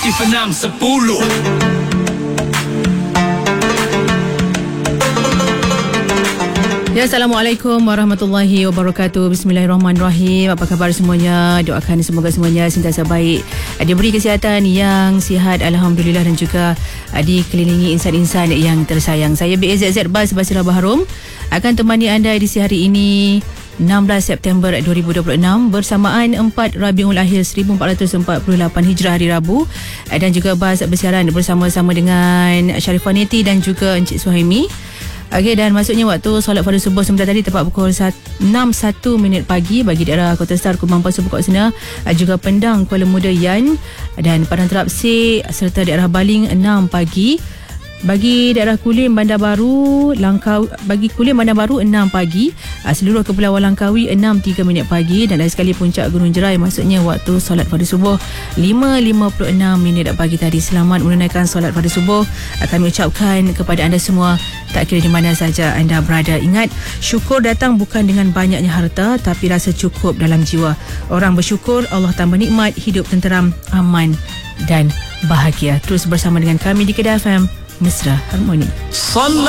Aktif 610. Ya, Assalamualaikum warahmatullahi wabarakatuh. Bismillahirrahmanirrahim. Apa khabar semuanya? Doakan semoga semuanya sentiasa baik, diberi kesihatan yang sihat, alhamdulillah, dan juga dikelilingi insan-insan yang tersayang. Saya BAZZ Bas Basira Baharum akan temani anda edisi hari ini 16 September 2026 bersamaan 4 Rabiul Akhir 1448 Hijrah hari Rabu, dan juga Bas bersiaran bersama-sama dengan Sharifah Neti dan juga Encik Suhaimi. Okey, dan masuknya waktu solat fardu subuh sebentar tadi tepat pukul 6.1 pagi bagi daerah Kota Star, Kubang, Pasu, Pokok Sena, juga Pendang, Kuala Muda, Yan, dan Padang Terapsir serta daerah Baling 6 pagi. Bagi daerah Kulim, Bandar Baru, Langkawi, bagi Kulim, Bandar Baru 6 pagi, seluruh Kepulauan Langkawi 6.3 pagi, dan lagi sekali Puncak Gunung Jerai masuknya waktu solat fardu subuh 5.56 pagi tadi. Selamat menunaikan solat fardu subuh kami ucapkan kepada anda semua, tak kira di mana saja anda berada. Ingat, syukur datang bukan dengan banyaknya harta, tapi rasa cukup dalam jiwa. Orang bersyukur, Allah tambah nikmat, hidup tenteram, aman dan bahagia. Terus bersama dengan kami di Kedah FM, Mesra Harmoni.